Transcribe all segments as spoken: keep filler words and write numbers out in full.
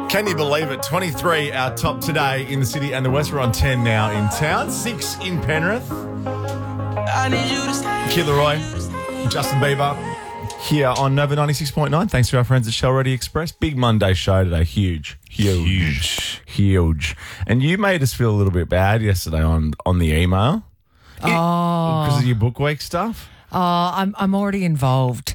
Can you believe it? twenty-three, our top today in the city and the west. We're on ten now in town. Six in Penrith. Kid Leroy, Justin Bieber, here on Nova ninety-six point nine. Thanks to our friends at Shell Ready Express. Big Monday show today. Huge. Huge. Huge. Huge. And you made us feel a little bit bad yesterday on, on the email. Oh. Because of your book week stuff. Oh, I'm I'm already involved.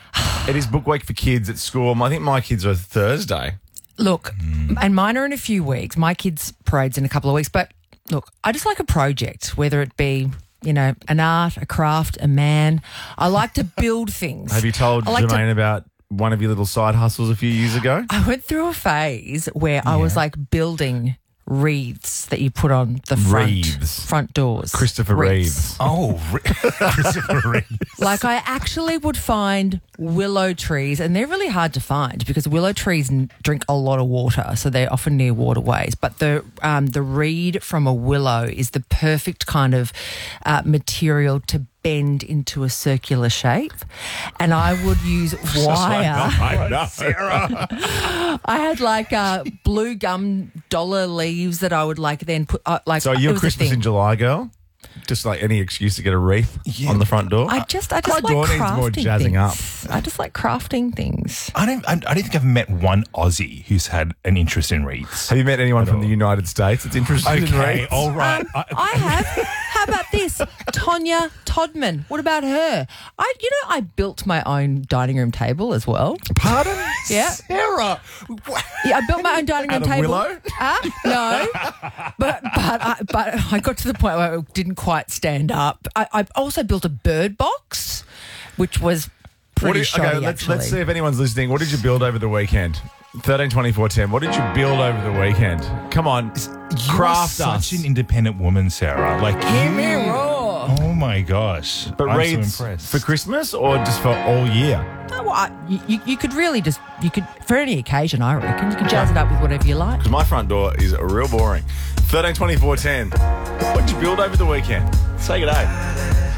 It is book week for kids at school. I think my kids are Thursday. Look, and mine are in a few weeks. My kids' parade's in a couple of weeks. But look, I just like a project, whether it be, you know, an art, a craft, a man. I like to build things. Have you told I like Jermaine to- about one of your little side hustles a few years ago? I went through a phase where I was like building wreaths that you put on the front Wreaths. front doors. Christopher Reeves. Oh, Re- Christopher Reeves. Like I actually would find willow trees, and they're really hard to find because willow trees n- drink a lot of water, so they're often near waterways. But the um, the reed from a willow is the perfect kind of uh, material to bend into a circular shape, and I would use wire. I know. Sarah. I had like uh, blue gum dollar leaves that I would like then put uh, like. So it you're a was a Christmas thing. in July girl? Just like any excuse to get a wreath Yeah. on the front door? I just, I just My like door needs crafting more jazzing things. I just like crafting things. I don't. I, I don't think I've met one Aussie who's had an interest in wreaths. Have you met anyone from the United States that's interested in Okay, wreaths? all right. Um, I have. How about this? Tonya Todman. What about her? I, you know, I built my own dining room table as well. Pardon? Yeah. Sarah. Yeah, I built my own dining room Out of table. willow? Uh, no, but but I, but I got to the point where it didn't quite stand up. I, I also built a bird box, which was What pretty did- shoddy, okay, let's, actually. let's see if anyone's listening. What did you build over the weekend? thirteen twenty-four ten. What did you build over the weekend? Come on. You Craft are us. such an independent woman, Sarah. Like Hear you. me roar. Oh my gosh. But I'm wreaths so impressed. for Christmas or just for all year? Oh, well, I, you, you could really just, you could, for any occasion, I reckon. You could jazz it up with whatever you like. Because my front door is real boring. thirteen twenty-four ten. What did you build over the weekend? Say good day.